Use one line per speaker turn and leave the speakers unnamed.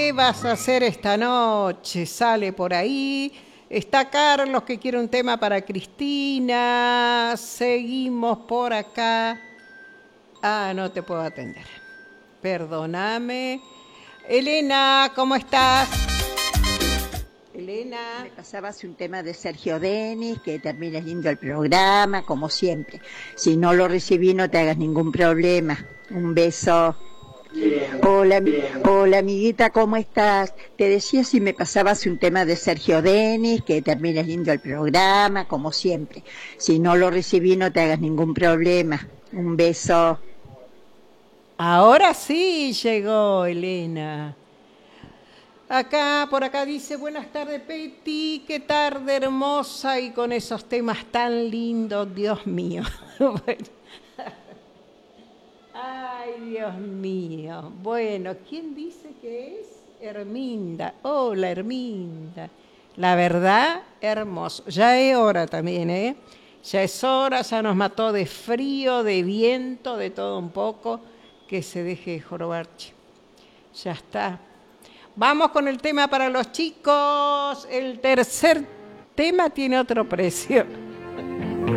¿qué vas a hacer esta noche? Sale por ahí. Está Carlos que quiere un tema para Cristina. Seguimos por acá. Ah, no te puedo atender. Perdóname. Elena, ¿cómo estás? Elena.
Me pasabas un tema de Sergio Denis, que termina lindo el programa, como siempre. Si no lo recibí, no te hagas ningún problema. Un beso. Hola amiguita, ¿cómo estás? Te decía si me pasabas un tema de Sergio Denis, que termina lindo el programa, como siempre. Si no lo recibí, no te hagas ningún problema. Un beso.
Ahora sí llegó Elena. Acá, por acá dice, buenas tardes, Peti, qué tarde hermosa y con esos temas tan lindos, Dios mío. Bueno. Ay, Dios mío. Bueno, ¿quién dice que es? Herminda. Hola, Herminda. La verdad, hermoso. Ya es hora también, ¿eh? Ya es hora, ya nos mató de frío, de viento, de todo un poco, que se deje de jorobar. Ya está. Vamos con el tema para los chicos. El tercer tema tiene otro precio.